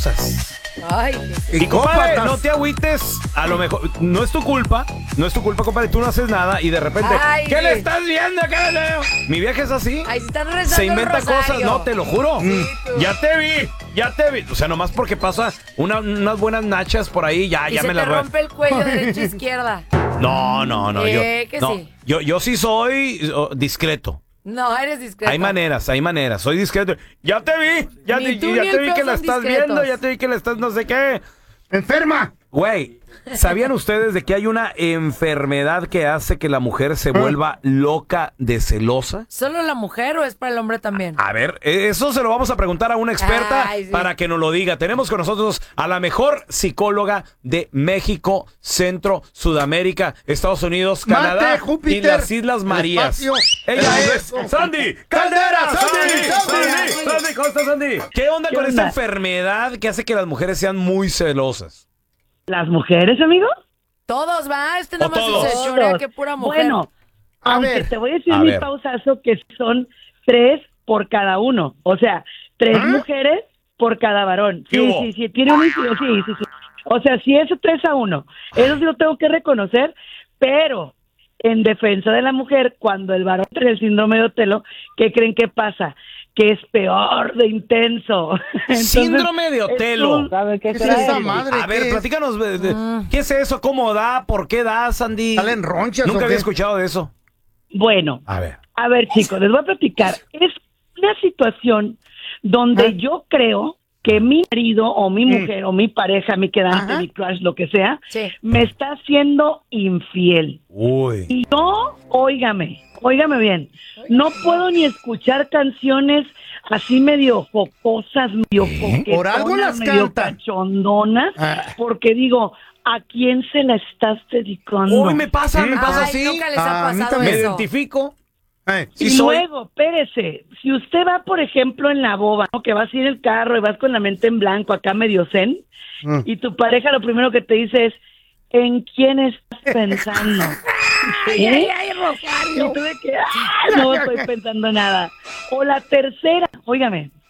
celosas. Ay, Y compadre, no te agüites, a lo mejor, no es tu culpa, compadre, tú no haces nada y de repente, Ay. ¿qué le estás viendo? Mi vieja es así. ay, si están rezando Se inventa el rosario. cosas, no, te lo juro. tú. Ya te vi. O sea, nomás porque pasa unas buenas nachas por ahí, Y ya se me las te voy a- rompe el cuello derecha e izquierda. No, que no. sí. Yo sí soy discreto. No, eres discreto. Hay maneras, soy discreto. Ya te vi, ya Ni tú te ni el vi feo que la son estás discretos. viendo, ya te vi que la estás no sé qué. ¡Enferma! Güey, ¿sabían ustedes de que hay una enfermedad que hace que la mujer se vuelva loca de celosa? ¿Solo la mujer o es para el hombre también? A ver, eso se lo vamos a preguntar a una experta Ay, sí. para que nos lo diga. Tenemos con nosotros a la mejor psicóloga de México, Centro, Sudamérica, Estados Unidos, Marte, Canadá y Júpiter, las Islas Marías. espacio, Ella el es universo. Sandy Caldera. Sandy. Sandy, ¿cómo estás, Sandy? ¿Qué onda con esta enfermedad que hace que las mujeres sean muy celosas? ¿Las mujeres, amigo? Todos, va. Este O nada más todos. se chorea que pura mujer. Bueno, A aunque ver. te voy a decir A mi ver. pausazo que son 3 por cada uno. O sea, 3 mujeres por cada varón. ¿Qué hubo? Sí, tiene un sí. O sea, si eso 3-1. Eso sí lo tengo que reconocer, pero en defensa de la mujer, cuando el varón tiene el síndrome de Otelo, ¿qué creen que pasa? Que es peor de intenso. Entonces, Síndrome de Otelo. ¿Sabe qué ¿Qué es será esa eso? madre? A ver, ¿Qué es? platícanos, ¿qué es eso? ¿Cómo da? ¿Por qué da, Sandy? ¿Salen ronchas Nunca o había qué? escuchado de eso. Bueno, A ver. a ver, chicos, les voy a platicar. Es una situación donde yo creo que mi marido o mi mujer o mi pareja, mi quedante, Ajá. mi crush, lo que sea, Sí. me está haciendo infiel. Uy. Y yo, óigame bien, no puedo ni escuchar canciones así medio jocosas, medio coquetonas, Por algo las medio cantan. cachondonas, Ah. porque digo, ¿a quién se la estás dedicando? Uy, me pasa Ay, así. nunca les ha A mí pasado también. Me eso. identifico. Y Sí soy. luego, espérese, si usted va, por ejemplo, en la boba, ¿no? Que vas a ir en el carro y vas con la mente en blanco, acá medio zen, y tu pareja lo primero que te dice es, ¿en quién estás pensando? ¿Eh? Y tú de que, no estoy pensando nada. O la tercera, óigame,